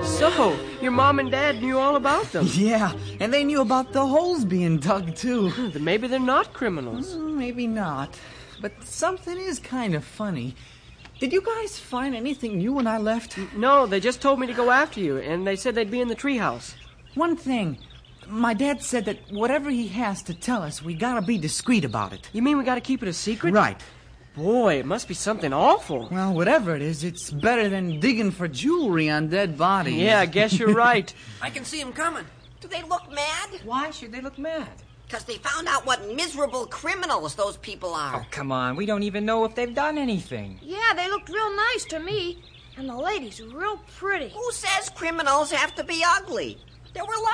So, your mom and dad knew all about them. Yeah, and they knew about the holes being dug, too. Then maybe they're not criminals. Maybe not. But something is kind of funny. Did you guys find anything new when I left? No, they just told me to go after you, and they said they'd be in the treehouse. One thing. My dad said that whatever he has to tell us, we gotta be discreet about it. You mean we gotta keep it a secret? Right. Boy, it must be something awful. Well, whatever it is, it's better than digging for jewelry on dead bodies. Yeah, I guess you're right. I can see them coming. Do they look mad? Why should they look mad? Because they found out what miserable criminals those people are. Oh, come on. We don't even know if they've done anything. Yeah, they looked real nice to me. And the lady's real pretty. Who says criminals have to be ugly? There were